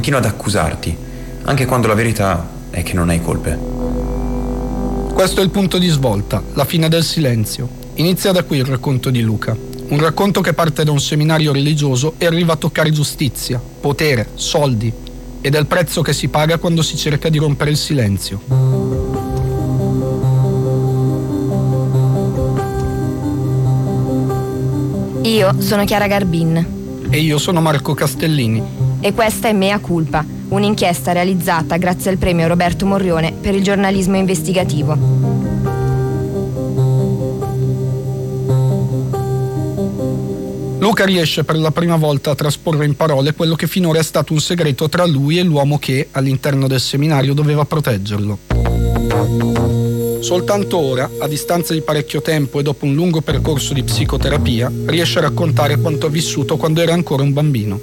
continua ad accusarti, anche quando la verità è che non hai colpe. Questo è il punto di svolta, la fine del silenzio. Inizia da qui il racconto di Luca. Un racconto che parte da un seminario religioso e arriva a toccare giustizia, potere, soldi ed è il prezzo che si paga quando si cerca di rompere il silenzio. Io sono Chiara Garbin. E io sono Marco Castellini. E questa è Mea Culpa, un'inchiesta realizzata grazie al premio Roberto Morrione per il giornalismo investigativo. Luca riesce per la prima volta a trasporre in parole quello che finora è stato un segreto tra lui e l'uomo che, all'interno del seminario, doveva proteggerlo. Soltanto ora, a distanza di parecchio tempo e dopo un lungo percorso di psicoterapia, riesce a raccontare quanto ha vissuto quando era ancora un bambino.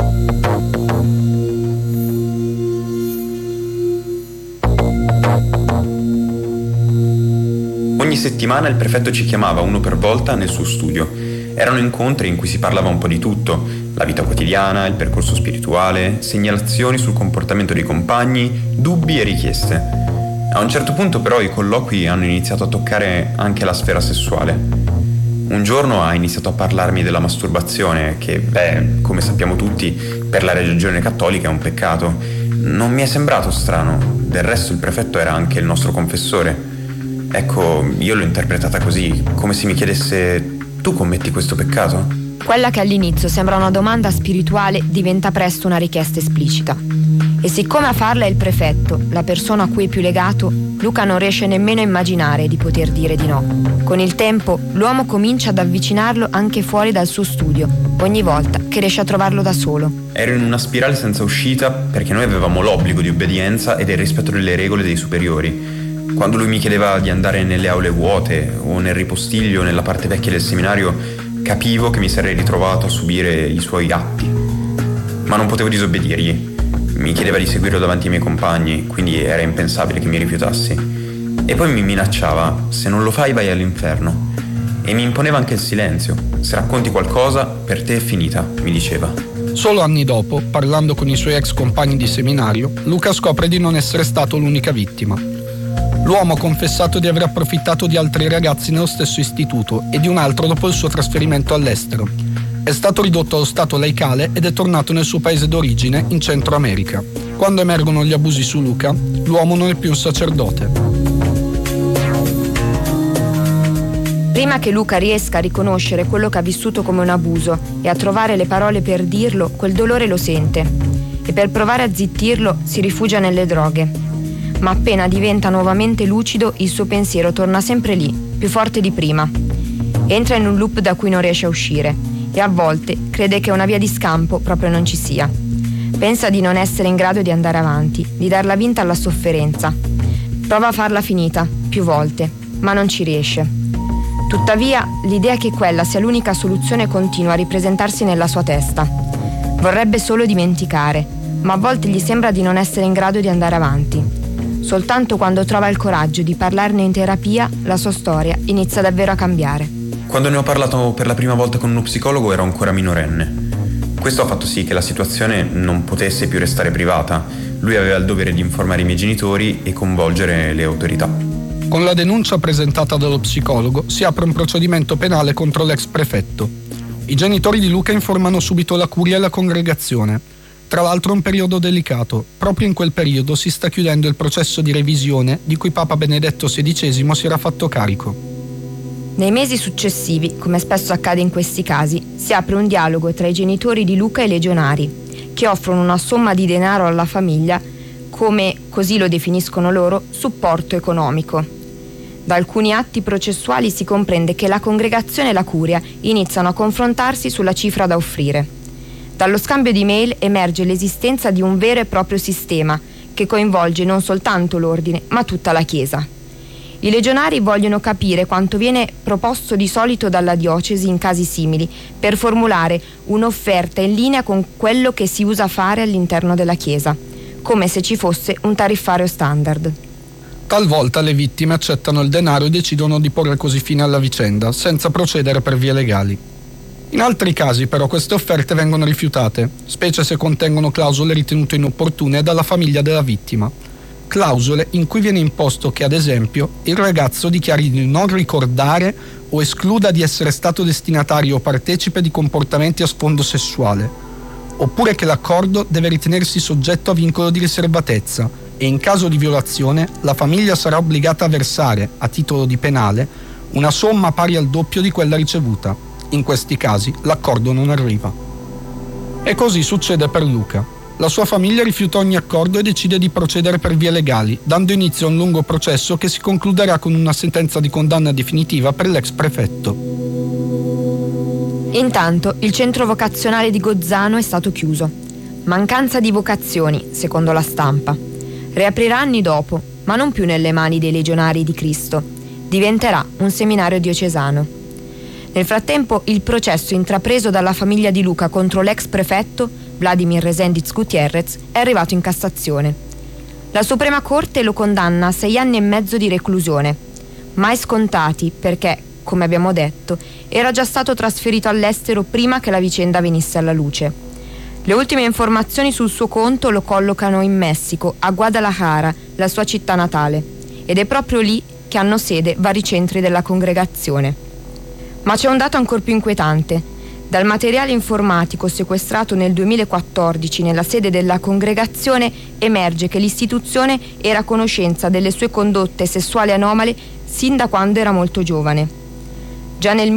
Ogni settimana il prefetto ci chiamava uno per volta nel suo studio. Erano incontri in cui si parlava un po' di tutto: la vita quotidiana, il percorso spirituale, segnalazioni sul comportamento dei compagni, dubbi e richieste. A un certo punto però i colloqui hanno iniziato a toccare anche la sfera sessuale. Un giorno ha iniziato a parlarmi della masturbazione, che, come sappiamo tutti, per la religione cattolica è un peccato. Non mi è sembrato strano, del resto il prefetto era anche il nostro confessore. Ecco, io l'ho interpretata così, come se mi chiedesse: tu commetti questo peccato? Quella che all'inizio sembra una domanda spirituale diventa presto una richiesta esplicita. E siccome a farla è il prefetto, la persona a cui è più legato, Luca non riesce nemmeno a immaginare di poter dire di no. Con il tempo, l'uomo comincia ad avvicinarlo anche fuori dal suo studio, ogni volta che riesce a trovarlo da solo. Ero in una spirale senza uscita perché noi avevamo l'obbligo di obbedienza e del rispetto delle regole dei superiori. Quando lui mi chiedeva di andare nelle aule vuote o nel ripostiglio nella parte vecchia del seminario, capivo che mi sarei ritrovato a subire i suoi atti. Ma non potevo disobbedirgli. Mi chiedeva di seguirlo davanti ai miei compagni, quindi era impensabile che mi rifiutassi. E poi mi minacciava: se non lo fai vai all'inferno. E mi imponeva anche il silenzio. Se racconti qualcosa, per te è finita, mi diceva. Solo anni dopo, parlando con i suoi ex compagni di seminario, Luca scopre di non essere stato l'unica vittima. L'uomo ha confessato di aver approfittato di altri ragazzi nello stesso istituto e di un altro dopo il suo trasferimento all'estero. È stato ridotto allo stato laicale ed è tornato nel suo paese d'origine, in Centro America. Quando emergono gli abusi su Luca, l'uomo non è più un sacerdote. Prima che Luca riesca a riconoscere quello che ha vissuto come un abuso e a trovare le parole per dirlo, quel dolore lo sente. E per provare a zittirlo si rifugia nelle droghe. Ma appena diventa nuovamente lucido, il suo pensiero torna sempre lì, più forte di prima. Entra in un loop da cui non riesce a uscire e a volte crede che una via di scampo proprio non ci sia. Pensa di non essere in grado di andare avanti, di darla vinta alla sofferenza. Prova a farla finita, più volte, ma non ci riesce. Tuttavia, l'idea che quella sia l'unica soluzione continua a ripresentarsi nella sua testa. Vorrebbe solo dimenticare, ma a volte gli sembra di non essere in grado di andare avanti. Soltanto quando trova il coraggio di parlarne in terapia, la sua storia inizia davvero a cambiare. Quando ne ho parlato per la prima volta con uno psicologo ero ancora minorenne. Questo ha fatto sì che la situazione non potesse più restare privata. Lui aveva il dovere di informare i miei genitori e coinvolgere le autorità. Con la denuncia presentata dallo psicologo si apre un procedimento penale contro l'ex prefetto. I genitori di Luca informano subito la curia e la congregazione. Tra l'altro è un periodo delicato. Proprio in quel periodo si sta chiudendo il processo di revisione di cui Papa Benedetto XVI si era fatto carico. Nei mesi successivi, come spesso accade in questi casi, si apre un dialogo tra i genitori di Luca e i legionari, che offrono una somma di denaro alla famiglia come, così lo definiscono loro, supporto economico. Da alcuni atti processuali si comprende che la congregazione e la curia iniziano a confrontarsi sulla cifra da offrire. Dallo scambio di mail emerge l'esistenza di un vero e proprio sistema che coinvolge non soltanto l'ordine, ma tutta la Chiesa. I legionari vogliono capire quanto viene proposto di solito dalla diocesi in casi simili per formulare un'offerta in linea con quello che si usa fare all'interno della Chiesa, come se ci fosse un tariffario standard. Talvolta le vittime accettano il denaro e decidono di porre così fine alla vicenda, senza procedere per vie legali. In altri casi però queste offerte vengono rifiutate, specie se contengono clausole ritenute inopportune dalla famiglia della vittima. Clausole in cui viene imposto che, ad esempio, il ragazzo dichiari di non ricordare o escluda di essere stato destinatario o partecipe di comportamenti a sfondo sessuale, oppure che l'accordo deve ritenersi soggetto a vincolo di riservatezza e in caso di violazione la famiglia sarà obbligata a versare, a titolo di penale, una somma pari al doppio di quella ricevuta. In questi casi l'accordo non arriva. E così succede per Luca. La sua famiglia rifiuta ogni accordo e decide di procedere per vie legali, dando inizio a un lungo processo che si concluderà con una sentenza di condanna definitiva per l'ex prefetto. Intanto il centro vocazionale di Gozzano è stato chiuso. Mancanza di vocazioni, secondo la stampa. Riaprirà anni dopo, ma non più nelle mani dei legionari di Cristo. Diventerà un seminario diocesano. Nel frattempo il processo intrapreso dalla famiglia di Luca contro l'ex prefetto Vladimir Resendiz Gutierrez è arrivato in Cassazione. La Suprema Corte lo condanna a 6 anni e mezzo di reclusione, mai scontati perché, come abbiamo detto, era già stato trasferito all'estero prima che la vicenda venisse alla luce. Le ultime informazioni sul suo conto lo collocano in Messico, a Guadalajara, la sua città natale, ed è proprio lì che hanno sede vari centri della congregazione. Ma c'è un dato ancora più inquietante. Dal materiale informatico sequestrato nel 2014 nella sede della congregazione emerge che l'istituzione era a conoscenza delle sue condotte sessuali anomale sin da quando era molto giovane. Già nel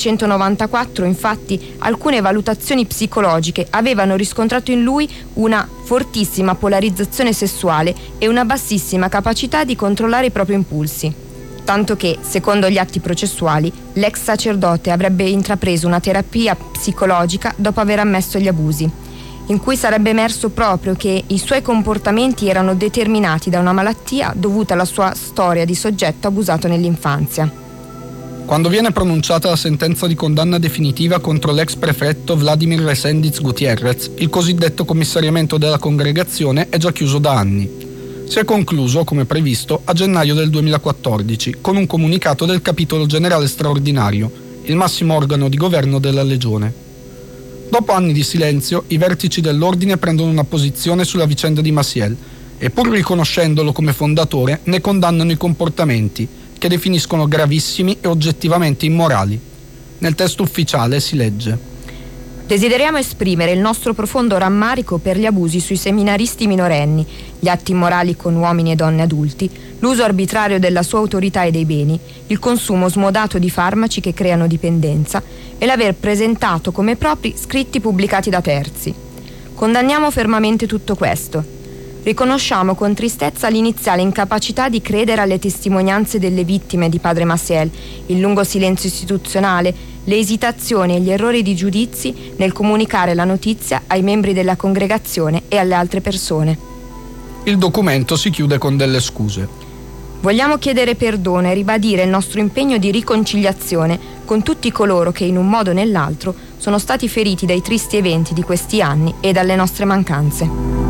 1994, infatti, alcune valutazioni psicologiche avevano riscontrato in lui una fortissima polarizzazione sessuale e una bassissima capacità di controllare i propri impulsi. Tanto che, secondo gli atti processuali, l'ex sacerdote avrebbe intrapreso una terapia psicologica dopo aver ammesso gli abusi, in cui sarebbe emerso proprio che i suoi comportamenti erano determinati da una malattia dovuta alla sua storia di soggetto abusato nell'infanzia. Quando viene pronunciata la sentenza di condanna definitiva contro l'ex prefetto Vladimir Resendiz Gutierrez, il cosiddetto commissariamento della congregazione è già chiuso da anni. Si è concluso, come previsto, a gennaio del 2014, con un comunicato del Capitolo Generale Straordinario, il massimo organo di governo della Legione. Dopo anni di silenzio, i vertici dell'ordine prendono una posizione sulla vicenda di Maciel e, pur riconoscendolo come fondatore, ne condannano i comportamenti, che definiscono gravissimi e oggettivamente immorali. Nel testo ufficiale si legge: Desideriamo esprimere il nostro profondo rammarico per gli abusi sui seminaristi minorenni, gli atti immorali con uomini e donne adulti, l'uso arbitrario della sua autorità e dei beni, il consumo smodato di farmaci che creano dipendenza e l'aver presentato come propri scritti pubblicati da terzi. Condanniamo fermamente tutto questo. Riconosciamo con tristezza l'iniziale incapacità di credere alle testimonianze delle vittime di padre Maciel, il lungo silenzio istituzionale, le esitazioni e gli errori di giudizi nel comunicare la notizia ai membri della congregazione e alle altre persone. Il documento si chiude con delle scuse. Vogliamo chiedere perdono e ribadire il nostro impegno di riconciliazione con tutti coloro che in un modo o nell'altro sono stati feriti dai tristi eventi di questi anni e dalle nostre mancanze.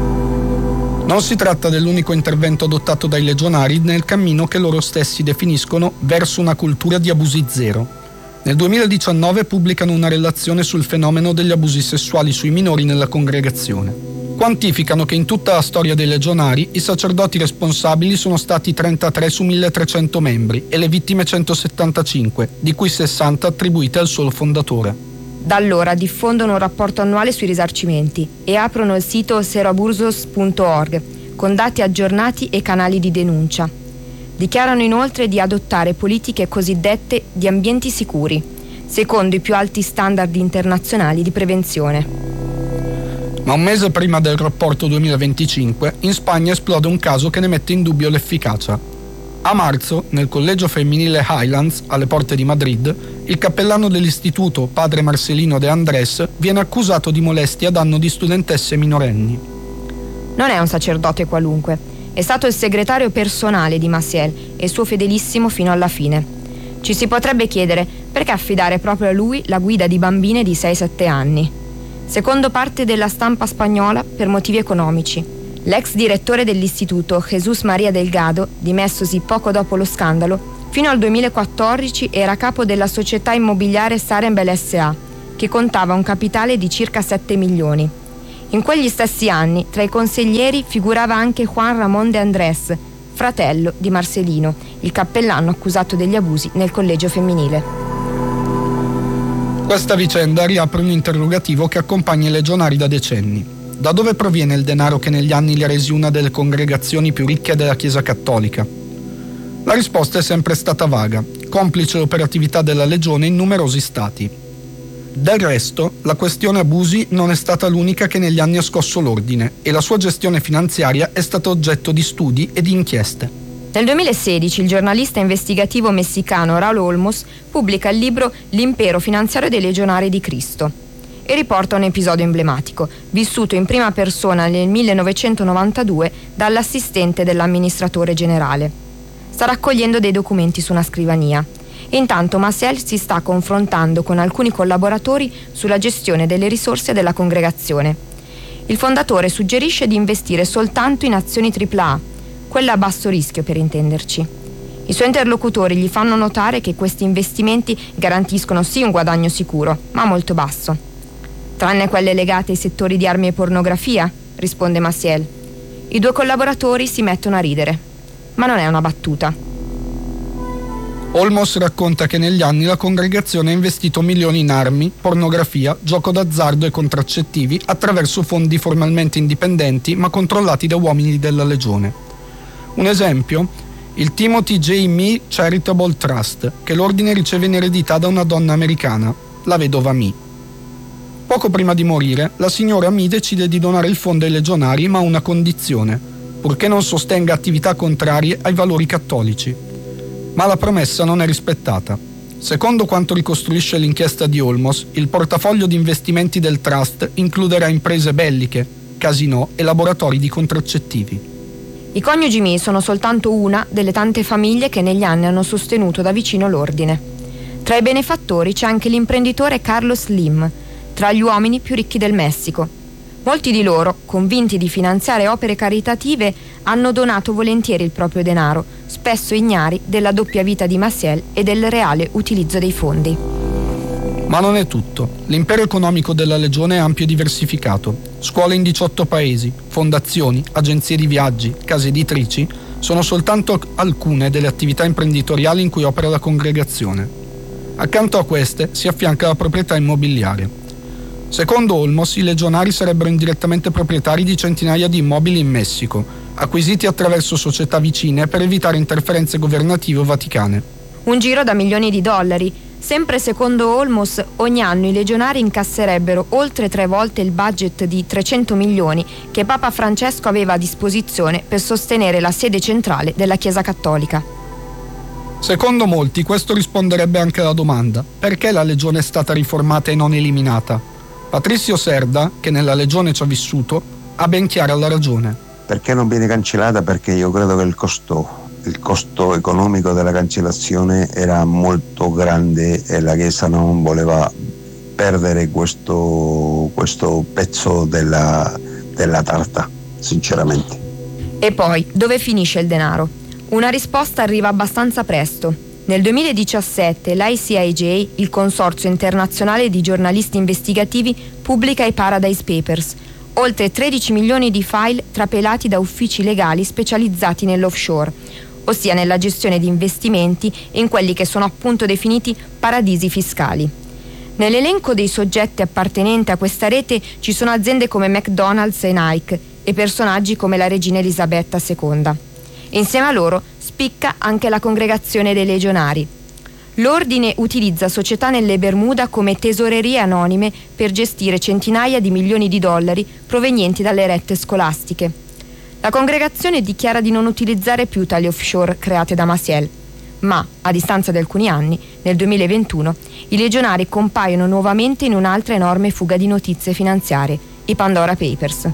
Non si tratta dell'unico intervento adottato dai legionari nel cammino che loro stessi definiscono verso una cultura di abusi zero. Nel 2019 pubblicano una relazione sul fenomeno degli abusi sessuali sui minori nella congregazione. Quantificano che in tutta la storia dei legionari i sacerdoti responsabili sono stati 33 su 1300 membri e le vittime 175, di cui 60 attribuite al solo fondatore. Da allora diffondono un rapporto annuale sui risarcimenti e aprono il sito seroabusos.org con dati aggiornati e canali di denuncia. Dichiarano inoltre di adottare politiche cosiddette di ambienti sicuri, secondo i più alti standard internazionali di prevenzione. Ma un mese prima del rapporto 2025, in Spagna esplode un caso che ne mette in dubbio l'efficacia. A marzo, nel collegio femminile Highlands, alle porte di Madrid, il cappellano dell'istituto, padre Marcelino de Andrés, viene accusato di molestia a danno di studentesse minorenni. Non è un sacerdote qualunque. È stato il segretario personale di Maciel e suo fedelissimo fino alla fine. Ci si potrebbe chiedere perché affidare proprio a lui la guida di bambine di 6-7 anni. Secondo parte della stampa spagnola, per motivi economici. L'ex direttore dell'istituto, Jesús María Delgado, dimessosi poco dopo lo scandalo, fino al 2014 era capo della società immobiliare Sarembel S.A., che contava un capitale di circa 7 milioni. In quegli stessi anni, tra i consiglieri figurava anche Juan Ramón de Andrés, fratello di Marcelino, il cappellano accusato degli abusi nel collegio femminile. Questa vicenda riapre un interrogativo che accompagna i legionari da decenni. Da dove proviene il denaro che negli anni li ha resi una delle congregazioni più ricche della Chiesa Cattolica? La risposta è sempre stata vaga, complice l'operatività della Legione in numerosi stati. Del resto, la questione abusi non è stata l'unica che negli anni ha scosso l'ordine e la sua gestione finanziaria è stata oggetto di studi e di inchieste. Nel 2016 il giornalista investigativo messicano Raúl Olmos pubblica il libro L'impero finanziario dei legionari di Cristo e riporta un episodio emblematico, vissuto in prima persona nel 1992 dall'assistente dell'amministratore generale. Sta raccogliendo dei documenti su una scrivania. Intanto Maciel si sta confrontando con alcuni collaboratori sulla gestione delle risorse della congregazione. Il fondatore suggerisce di investire soltanto in azioni AAA, quelle a basso rischio per intenderci. I suoi interlocutori gli fanno notare che questi investimenti garantiscono sì un guadagno sicuro, ma molto basso. Tranne quelle legate ai settori di armi e pornografia, risponde Maciel. I due collaboratori si mettono a ridere, ma non è una battuta. Olmos racconta che negli anni la congregazione ha investito milioni in armi, pornografia, gioco d'azzardo e contraccettivi attraverso fondi formalmente indipendenti ma controllati da uomini della Legione. Un esempio? Il Timothy J. Mee Charitable Trust, che l'ordine riceve in eredità da una donna americana, la vedova Mee. Poco prima di morire, la signora Mee decide di donare il fondo ai legionari ma a una condizione, purché non sostenga attività contrarie ai valori cattolici. Ma la promessa non è rispettata. Secondo quanto ricostruisce l'inchiesta di Olmos, il portafoglio di investimenti del trust includerà imprese belliche, casinò e laboratori di contraccettivi. I coniugi Mee sono soltanto una delle tante famiglie che negli anni hanno sostenuto da vicino l'ordine. Tra i benefattori c'è anche l'imprenditore Carlos Slim, tra gli uomini più ricchi del Messico. Molti di loro, convinti di finanziare opere caritative, hanno donato volentieri il proprio denaro, spesso ignari della doppia vita di Maciel e del reale utilizzo dei fondi. Ma non è tutto. L'impero economico della Legione è ampio e diversificato. Scuole in 18 paesi, fondazioni, agenzie di viaggi, case editrici sono soltanto alcune delle attività imprenditoriali in cui opera la congregazione. Accanto a queste si affianca la proprietà immobiliare. Secondo Olmos, i legionari sarebbero indirettamente proprietari di centinaia di immobili in Messico, acquisiti attraverso società vicine per evitare interferenze governative o vaticane. Un giro da milioni di dollari. Sempre secondo Olmos, ogni anno i legionari incasserebbero oltre 3 volte il budget di 300 milioni che Papa Francesco aveva a disposizione per sostenere la sede centrale della Chiesa Cattolica. Secondo molti, questo risponderebbe anche alla domanda: perché la Legione è stata riformata e non eliminata? Patrizio Serda, che nella Legione ci ha vissuto, ha ben chiara la ragione. Perché non viene cancellata? Perché io credo che il costo economico della cancellazione era molto grande e la Chiesa non voleva perdere questo pezzo della tarta, sinceramente. E poi, dove finisce il denaro? Una risposta arriva abbastanza presto. Nel 2017 l'ICIJ, il Consorzio Internazionale di Giornalisti Investigativi, pubblica i Paradise Papers, oltre 13 milioni di file trapelati da uffici legali specializzati nell'offshore, ossia nella gestione di investimenti in quelli che sono appunto definiti paradisi fiscali. Nell'elenco dei soggetti appartenenti a questa rete ci sono aziende come McDonald's e Nike e personaggi come la regina Elisabetta II. Insieme a loro spicca anche la congregazione dei legionari. L'ordine utilizza società nelle Bermuda come tesorerie anonime per gestire centinaia di milioni di dollari provenienti dalle rette scolastiche. La congregazione dichiara di non utilizzare più tali offshore create da Maciel, ma a distanza di alcuni anni, nel 2021, i legionari compaiono nuovamente in un'altra enorme fuga di notizie finanziarie, i Pandora Papers.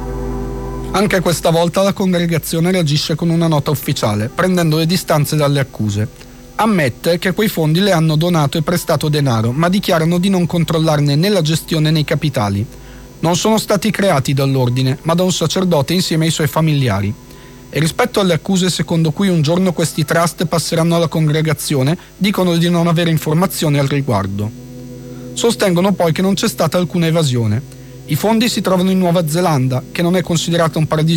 Anche questa volta la congregazione reagisce con una nota ufficiale, prendendo le distanze dalle accuse. Ammette che quei fondi le hanno donato e prestato denaro, ma dichiarano di non controllarne né la gestione né i capitali. Non sono stati creati dall'ordine, ma da un sacerdote insieme ai suoi familiari. E rispetto alle accuse secondo cui un giorno questi trust passeranno alla congregazione, dicono di non avere informazioni al riguardo. Sostengono poi che non c'è stata alcuna evasione. I fondi si trovano in Nuova Zelanda, che non è considerata un paradiso